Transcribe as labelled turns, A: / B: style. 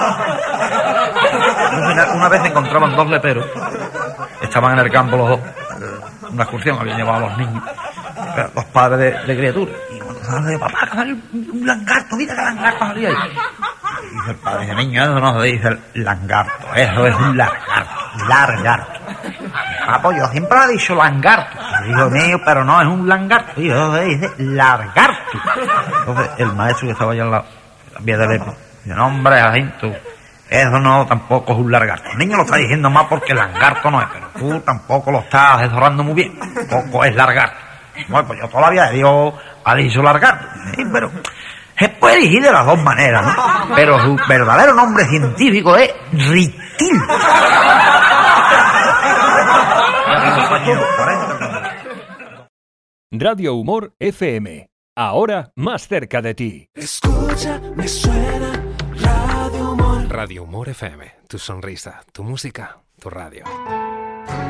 A: Una vez encontraban dos leperos, estaban en el campo los dos, una excursión, habían llevado a los niños, los padres de criaturas, y cuando sale, papá, que sale un langarto, mira que langarto salía ahí. Y dice el padre, dice, niño, eso no se dice el langarto, eso es un largarto. Ah, pues yo siempre he dicho langarto. Y digo, mío, pero no, es un langarto. Y yo dice largarto. Entonces, el maestro que estaba allá en la vía del Epo, dice, no, hombre, Jacinto, eso no, tampoco es un lagarto. El niño lo está diciendo más porque lagarto no es, pero tú tampoco lo estás asesorando muy bien. Tampoco es lagarto. Bueno, pues yo toda la vida de Dios ha dicho lagarto. Sí, pero se puede dirigir de las dos maneras, ¿no? Pero su verdadero nombre científico es ritil.
B: Radio Humor FM. Ahora más cerca de ti.
C: Escucha, me suena Radio Humor.
D: Radio Humor FM. Tu sonrisa, tu música, tu radio.